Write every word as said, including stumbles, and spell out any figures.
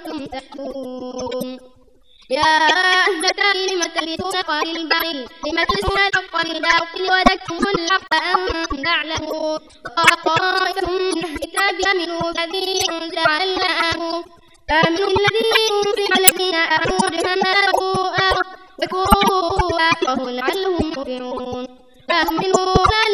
لعلكم تهتدون يا أهل الكتاب لم تلبسون قول الباطل لم تلبسون الحق بالباطل وتكتمون الحق وأنتم تعلمون وطائفة من أهل الكتاب آمنوا بالذي أنزل على الذين آمنوا بالذي أنزل على الذين آمنوا وجهنم وكفروا آخره لعلهم يرجعون.